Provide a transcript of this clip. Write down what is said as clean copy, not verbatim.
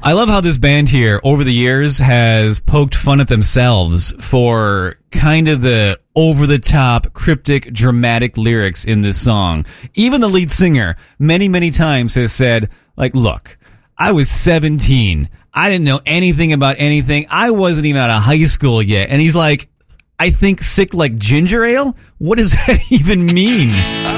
I love how this band here, over the years, has poked fun at themselves for kind of the over-the-top, cryptic, dramatic lyrics in this song. Even the lead singer, many, many times has said, like, look, I was 17. I didn't know anything about anything. I wasn't even out of high school yet. And he's like, I think sick like ginger ale? What does that even mean?